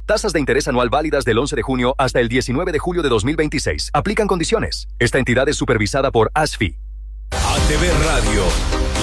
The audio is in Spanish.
Tasas de interés anual válidas del 11 de junio hasta el 19 de julio de 2026. Aplican condiciones. Esta entidad es supervisada por ASFI. ATV Radio